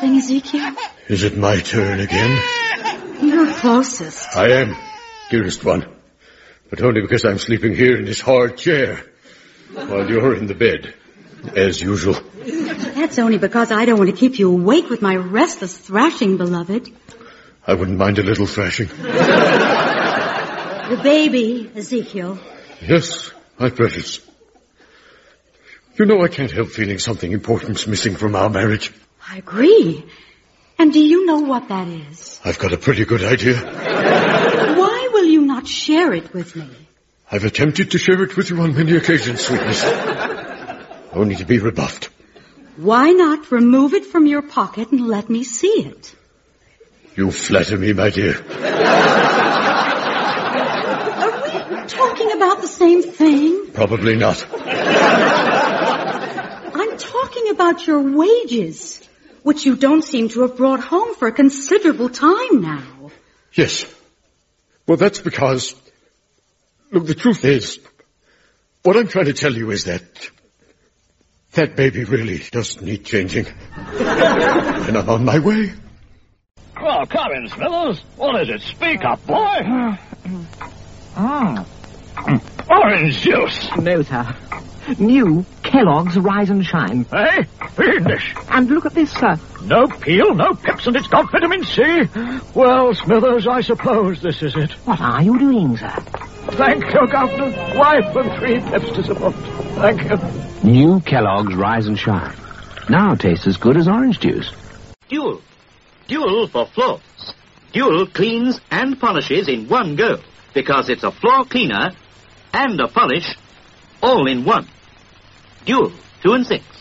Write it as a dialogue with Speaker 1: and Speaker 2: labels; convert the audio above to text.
Speaker 1: something, Ezekiel?
Speaker 2: Is it my turn again?
Speaker 1: You're closest.
Speaker 2: I am, dearest one. But only because I'm sleeping here in this hard chair, while you're in the bed, as usual.
Speaker 1: That's only because I don't want to keep you awake with my restless thrashing, beloved.
Speaker 2: I wouldn't mind a little thrashing.
Speaker 1: The baby, Ezekiel.
Speaker 2: Yes, my precious. You know I can't help feeling something important's missing from our marriage.
Speaker 1: I agree. And do you know what that is?
Speaker 2: I've got a pretty good idea.
Speaker 1: Why will you not share it with me?
Speaker 2: I've attempted to share it with you on many occasions, sweetness. Only to be rebuffed.
Speaker 1: Why not remove it from your pocket and let me see it?
Speaker 2: You flatter me, my dear.
Speaker 1: Are we talking about the same thing?
Speaker 2: Probably not.
Speaker 1: I'm talking about your wages, which you don't seem to have brought home for a considerable time now.
Speaker 2: Yes. Well, that's because... Look, the truth is, what I'm trying to tell you is that baby really does need changing. And I'm on my way.
Speaker 3: Well, come in, Smithers. What is it? Speak up, boy. Orange juice.
Speaker 4: No, sir. New Kellogg's Rise and Shine.
Speaker 3: Eh? Fiendish.
Speaker 4: And look at this, sir.
Speaker 3: No peel, no pips, and it's got vitamin C. Well, Smithers, I suppose this is it.
Speaker 4: What are you doing, sir?
Speaker 3: Thank you, Governor. Wife and 3 pips to support. Thank you.
Speaker 5: New Kellogg's Rise and Shine. Now tastes as good as orange juice.
Speaker 6: Dual. Dual for floors. Dual cleans and polishes in one go, because it's a floor cleaner and a polish all in one. Dual 2 and 6.